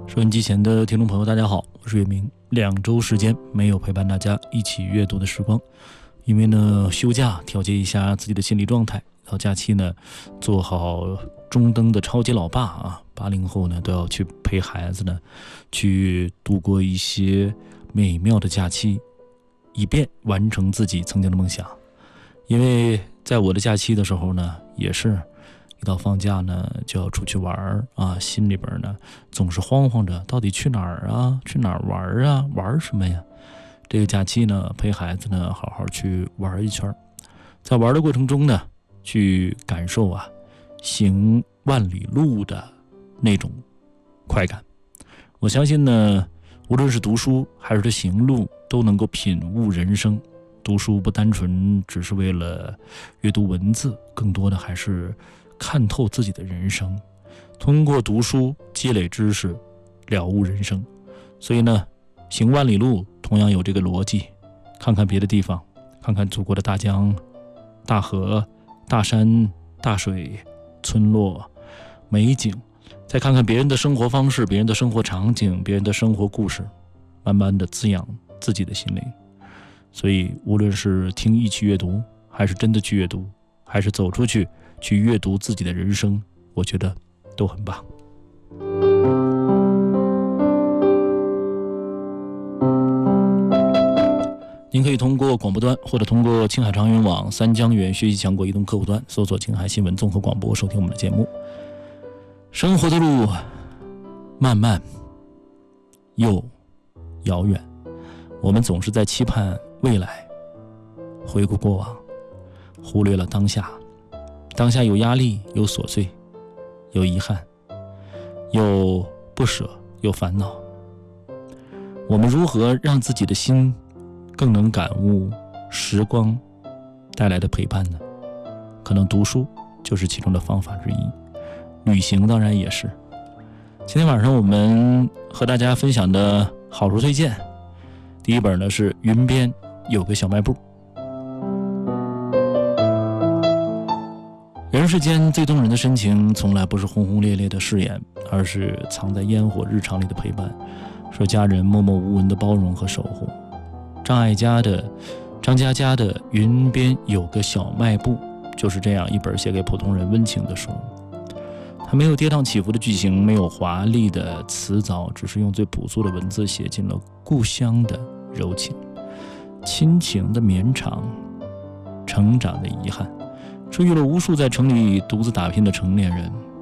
收音机前的听众朋友大家好，我是岳明。2周时间没有陪伴大家一起阅读的时光，因为呢休假调节一下自己的心理状态，到假期呢做好中登的超级老爸啊，80后呢都要去陪孩子呢去度过一些美妙的假期，以便完成自己曾经的梦想。因为在我的假期的时候呢，也是一到放假呢就要出去玩啊，心里边呢总是慌慌着，到底去哪儿啊？去哪儿玩啊？玩什么呀？这个假期呢，陪孩子呢好好去玩一圈，在玩的过程中呢，去感受行万里路的那种快感。我相信呢，无论是读书还是行路，都能够品悟人生。读书不单纯只是为了阅读文字，更多的还是看透自己的人生，通过读书积累知识，了悟人生。所以呢，行万里路同样有这个逻辑，看看别的地方，看看祖国的大江、大河、大山、大水、村落、美景，再看看别人的生活方式、别人的生活场景、别人的生活故事，慢慢的滋养自己的心灵。所以无论是听一期阅读，还是真的去阅读，还是走出去去阅读自己的人生，我觉得都很棒。您可以通过广播端或者通过青海长云网三江源学习强国移动客户端搜索青海新闻综合广播，收听我们的节目。生活的路漫漫又遥远，我们总是在期盼未来，回顾过往，忽略了当下。当下有压力，有琐碎，有遗憾，有不舍，有烦恼。我们如何让自己的心更能感悟时光带来的陪伴呢？可能读书就是其中的方法之一，旅行当然也是。今天晚上我们和大家分享的好书推荐，第一本呢是云边有个小卖部。人世间最动人的深情，从来不是轰轰烈烈的誓言，而是藏在烟火日常里的陪伴，是家人默默无闻的包容和守护。张嘉佳的《云边有个小卖部》就是这样一本写给普通人温情的书。它没有跌宕起伏的剧情，没有华丽的辞藻，只是用最朴素的文字写进了故乡的柔情、亲情的绵长、成长的遗憾，治愈了无数在城里独自打拼的成年人。